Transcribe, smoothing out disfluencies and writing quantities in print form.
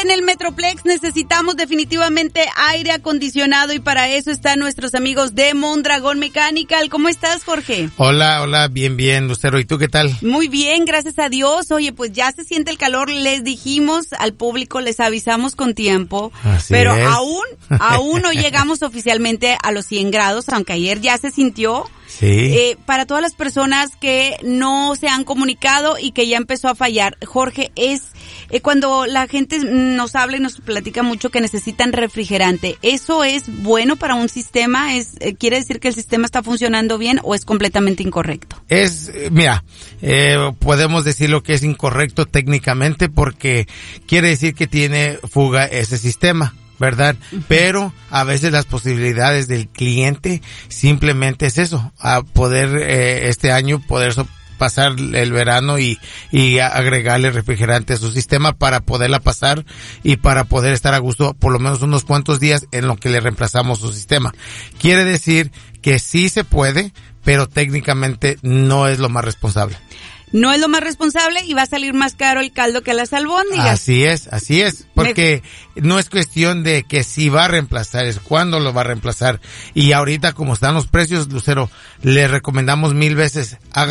en el Metroplex necesitamos definitivamente aire acondicionado y para eso están nuestros amigos de Mondragón Mechanical. ¿Cómo estás, Jorge? Hola, bien, Lucero. ¿Y tú qué tal? Muy bien, gracias a Dios. Oye, pues ya se siente el calor, les dijimos al público, les avisamos con tiempo, pero aún no llegamos oficialmente a los 100 grados, aunque ayer ya se sintió. Sí. Para todas las personas que no se han comunicado y que ya empezó a fallar, Jorge, es cuando la gente nos habla y nos platica mucho que necesitan refrigerante. ¿Eso es bueno para un sistema? ¿Quiere decir que el sistema está funcionando bien o es completamente incorrecto? Podemos decir lo que es incorrecto técnicamente porque quiere decir que tiene fuga ese sistema, ¿verdad? Uh-huh. Pero a veces las posibilidades del cliente simplemente es eso, a poder este año poder pasar el verano y agregarle refrigerante a su sistema para poderla pasar y para poder estar a gusto por lo menos unos cuantos días en lo que le reemplazamos su sistema. Quiere decir que sí se puede, pero técnicamente no es lo más responsable. No es lo más responsable y va a salir más caro el caldo que las albóndigas. Así es, porque no es cuestión de que si va a reemplazar, es cuándo lo va a reemplazar. Y ahorita como están los precios, Lucero, le recomendamos 1000 veces, haga